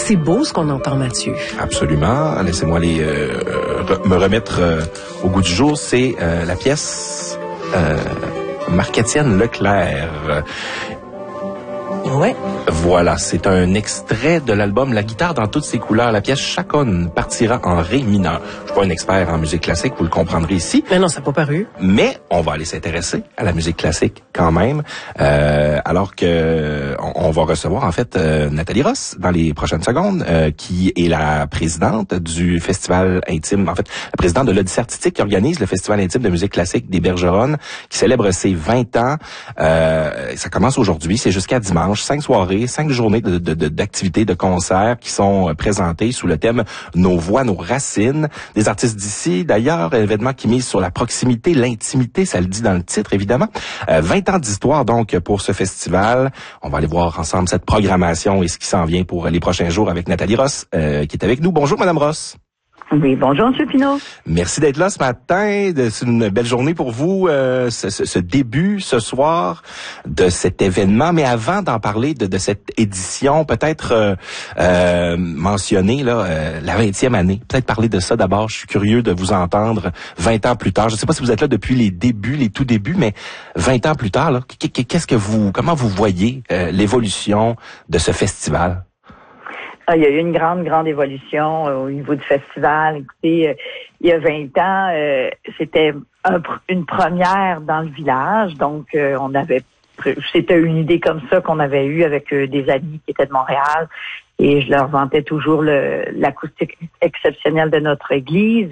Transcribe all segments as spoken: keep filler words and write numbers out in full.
C'est beau ce qu'on entend, Mathieu. Absolument. Laissez-moi aller euh, re- me remettre euh, au goût du jour. C'est euh, la pièce euh, Marc-Étienne Leclerc. Ouais. Voilà, c'est un extrait de l'album La guitare dans toutes ses couleurs. La pièce Chaconne partira en ré mineur. Je suis pas un expert en musique classique, vous le comprendrez ici. Mais non, ça n'a pas paru. Mais on va aller s'intéresser à la musique classique quand même. Euh, alors que on, on va recevoir en fait euh, Nathalie Ross dans les prochaines secondes, euh, qui est la présidente du Festival intime, en fait, la présidente de l'Odyssée artistique qui organise le Festival intime de musique classique des Bergeronnes, qui célèbre ses vingt ans. Euh, ça commence aujourd'hui, c'est jusqu'à dimanche. Cinq soirées, cinq journées de, de, de, d'activités, de concerts qui sont présentées sous le thème « Nos voix, nos racines ». Des artistes d'ici, d'ailleurs, événement qui mise sur la proximité, l'intimité, ça le dit dans le titre, évidemment. Euh, vingt ans d'histoire, donc, pour ce festival. On va aller voir ensemble cette programmation et ce qui s'en vient pour les prochains jours avec Nathalie Ross, euh, qui est avec nous. Bonjour, Madame Ross. Oui, bonjour, M. Pinault. Merci d'être là ce matin. C'est une belle journée pour vous, euh, ce, ce, ce début, ce soir, de cet événement. Mais avant d'en parler de, de cette édition, peut-être euh, euh, mentionner là, euh, la vingtième année. Peut-être parler de ça d'abord. Je suis curieux de vous entendre vingt ans plus tard. Je ne sais pas si vous êtes là depuis les débuts, les tout débuts, mais vingt ans plus tard, là, qu'est-ce que vous, comment vous voyez euh, l'évolution de ce festival? Ah, il y a eu une grande, grande évolution euh, au niveau du festival. Écoutez, euh, il y a vingt ans, euh, c'était un, une première dans le village. Donc, euh, on avait, c'était une idée comme ça qu'on avait eue avec euh, des amis qui étaient de Montréal. Et je leur vantais toujours le, l'acoustique exceptionnelle de notre église.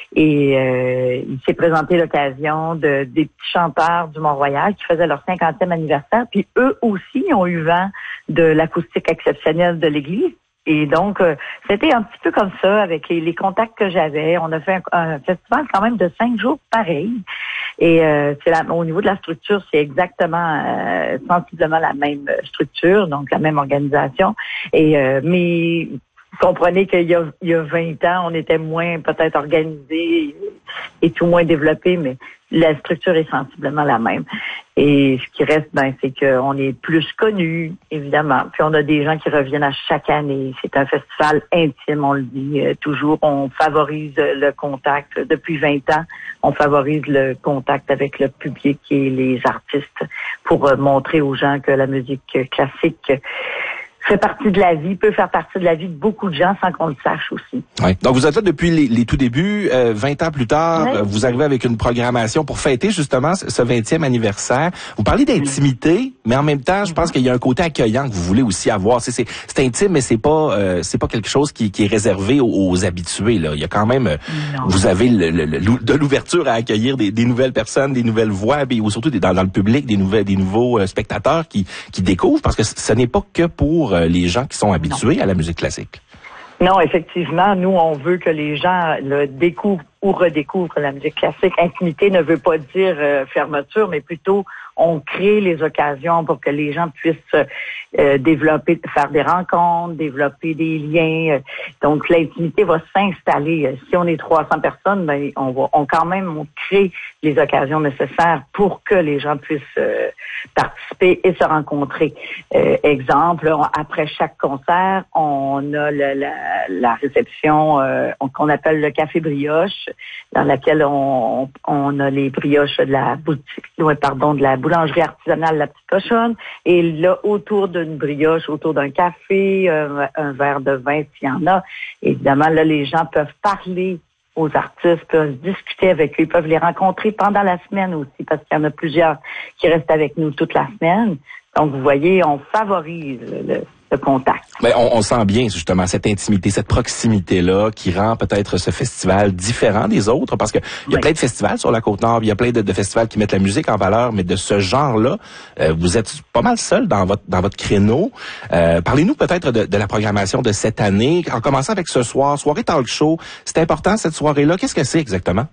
Et euh, il s'est présenté l'occasion de des petits chanteurs du Mont-Royal qui faisaient leur cinquantième anniversaire. Puis eux aussi ont eu vent de l'acoustique exceptionnelle de l'église. Et donc, euh, c'était un petit peu comme ça avec les, les contacts que j'avais. On a fait un, un festival quand même de cinq jours pareil. Et euh, c'est la, au niveau de la structure, c'est exactement euh, sensiblement la même structure, donc la même organisation. Et euh, mais comprenez qu'il y a, il y a vingt ans, on était moins peut-être organisé et tout moins développé, mais la structure est sensiblement la même. Et ce qui reste, ben, c'est qu'on est plus connus, évidemment. Puis on a des gens qui reviennent à chaque année. C'est un festival intime, on le dit euh, toujours. On favorise le contact. Depuis vingt ans, on favorise le contact avec le public et les artistes pour euh, montrer aux gens que la musique classique fait partie de la vie, peut faire partie de la vie de beaucoup de gens sans qu'on le sache aussi. Ouais. Donc, vous êtes là depuis les, les tout débuts. Euh, vingt ans plus tard, ouais. Vous arrivez avec une programmation pour fêter justement ce vingtième anniversaire. Vous parlez d'intimité, mais en même temps, je pense qu'il y a un côté accueillant que vous voulez aussi avoir. C'est, c'est, c'est intime, mais c'est pas euh, c'est pas quelque chose qui, qui est réservé aux, aux habitués. Là. Il y a quand même, non. Vous avez le, le, le, de l'ouverture à accueillir des, des nouvelles personnes, des nouvelles voix, puis, ou surtout des, dans, dans le public, des, nouvelles, des nouveaux euh, spectateurs qui, qui découvrent, parce que ce n'est pas que pour les gens qui sont habitués non. à la musique classique. Non, effectivement, nous, on veut que les gens le découvrent ou redécouvrent la musique classique. Intimité ne veut pas dire euh, fermeture, mais plutôt on crée les occasions pour que les gens puissent euh, développer, faire des rencontres, développer des liens. Donc, l'intimité va s'installer. Si on est trois cents personnes, ben, on va, on quand même, on crée les occasions nécessaires pour que les gens puissent euh, participer et se rencontrer. Euh, exemple, on, après chaque concert, on a le, la, la réception euh, qu'on appelle le café brioche, dans laquelle on, on a les brioches de la boutique, ouais, pardon, de la boulangerie artisanale La Petite Cochonne. Et là, autour d'une brioche, autour d'un café, un, un verre de vin, s'il y en a. Évidemment, là, les gens peuvent parler aux artistes, peuvent discuter avec eux, peuvent les rencontrer pendant la semaine aussi, parce qu'il y en a plusieurs qui restent avec nous toute la semaine. Donc, vous voyez, on favorise le, le contact. Mais on, on sent bien justement cette intimité, cette proximité-là qui rend peut-être ce festival différent des autres, parce que il y a oui. plein de festivals sur la Côte-Nord, il y a plein de, de festivals qui mettent la musique en valeur, mais de ce genre-là, euh, vous êtes pas mal seul dans votre dans votre créneau. Euh, parlez-nous peut-être de, de la programmation de cette année, en commençant avec ce soir, soirée talk show. C'est important cette soirée-là. Qu'est-ce que c'est exactement?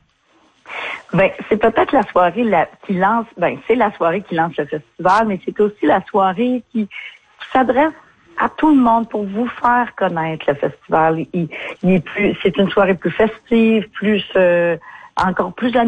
Ben, c'est peut-être la soirée la, qui lance, ben, c'est la soirée qui lance le festival, mais c'est aussi la soirée qui, qui s'adresse à tout le monde pour vous faire connaître le festival. Il, il est plus, c'est une soirée plus festive, plus, euh, encore plus